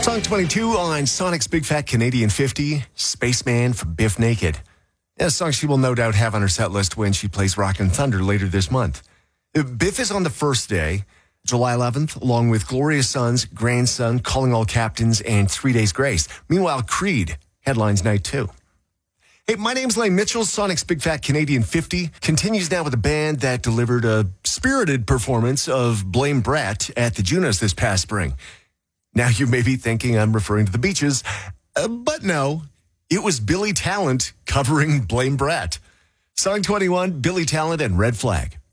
Song 22 on Sonic's Big Fat Canadian 50, Spaceman for Biff Naked. A song she will no doubt have on her set list when she plays Rockin' Thunder later this month. Biff is on the first day, July 11th, along with Gloria Son's grandson, Calling All Captains, and 3 Days Grace. Meanwhile, Creed headlines night 2. Hey, my name's Lane Mitchell. Sonic's Big Fat Canadian 50 continues now with a band that delivered a spirited performance of Blame Brett at the Junos this past spring. Now you may be thinking I'm referring to the Beaches, but no, it was Billy Talent covering Blame Brett. Song 21, Billy Talent and Red Flag.